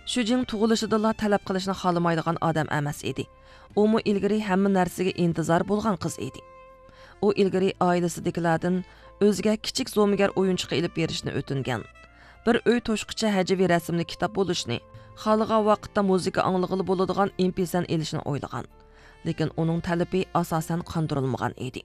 Shujing tug'ilishidala talab qilishni xolamaydigan odam emas edi. U mu ilgari hamma narsaga intizor bo'lgan qiz edi. U ilgari oilasidagilardan o'ziga kichik zo'migar o'yinchiq ilib berishni o'tingan. Bir uy to'shqicha hajaviy rasmli kitob bo'lishni, xohlagan vaqtda muzika anglag'ili bo'ladigan MP3 elishni o'ylagan. Lekin uning talabi asosan qondirilmagan edi.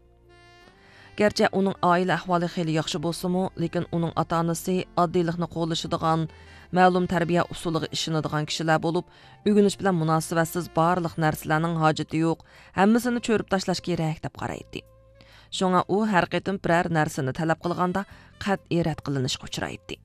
Gerçi uning oila ahvoli xeyli yaxshi bo'lsa-mu, lekin uning ota-onasi oddiylikni qo'llashadigan, ma'lum tarbiya usuliga ishonadigan kishilar bo'lib, o'rganish bilan munosabatsiz barliq narsalarning hojati yo'q, hammasini cho'rib tashlash kerak deb qaraydi. Shunga u har qatim biror narsani talab qilganda qat'iy rad qilinishga uchraydi.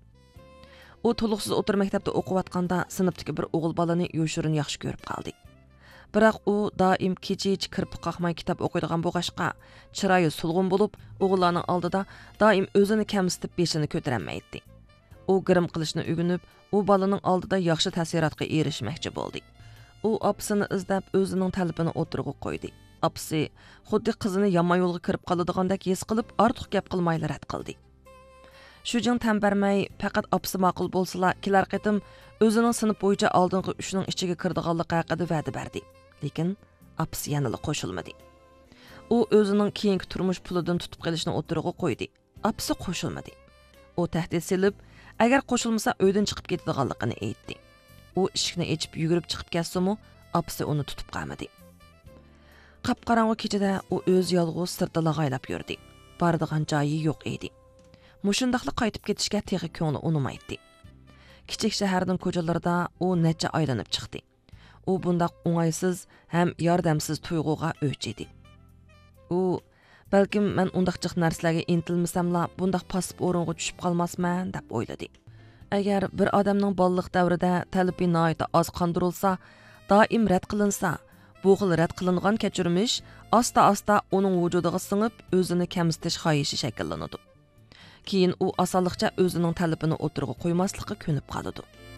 U to'liqsiz o'tir maktabda o'qiyotganda sinfdagi bir o'g'il bolani yoshirin yaxshi ko'rib qoldi. Biroq u doim kecha-kecha kirib qaqmay kitob o'qiydigan bo'lg'ashqa, chiroyi sulg'un bo'lib, o'g'illarning oldida doim o'zini kamsitib beshini ko'tarolmaydi. U g'irim qilishni o'rganib, u bolaning oldida yaxshi ta'sirotga erishmoqchi bo'ldi. U opasini izlab o'zining talabini o'tirg'i qo'ydi. Apsi xuddi qizini yomon yo'lga kirib qoladigandek his qilib, ortiq gap qilmayli rad qildi. Shujing tan bermay, faqat apsi ma'qul bo'lsa, kelar qatim o'zining sinf bo'yicha oldingi 3 ning ichiga kirdiganligi haqida va'da berdi. Lekin apsi yanada qo'shilmadi. U o'zining keyingi turmush pulidan tutib qilishni o'tirg'i qo'ydi. Apsi qo'shilmadi. U tahdid silib, agar qo'shilmasa uydan chiqib ketadiganligini aytdi. U eshikni ochib yugurib chiqib ketsa-mu, apsi uni tutib qolmadi. Qapqarong'i kechada u o'z yolg'iz sirtda lag'aylab yurdi. Boradigan joyi yo'q edi. Mushundaqli qaytib ketishga teg'i ko'ngli unumaydi. Kichik shaharning ko'chalarida u necha aylanib chiqdi. U bundaq o'ng'aysiz ham yordamsiz tuyg'uga o'ch edi. U balkim men undaq jiq narsalarga intilmasamla bundaq pasib o'ringa tushib qolmasman deb o'yladi. Agar bir odamning bolalik davrida talabi noyta oz qondirilsa, doim rad qilinsa, bu xil rad qilingan kechirmish asta-asta uning vujudiga singib, o'zini kamsitish xohishi shakllanadi. Keyin u osonlikcha o'zining talabini o'tirg'i qo'ymaslikka ko'nib qoladi.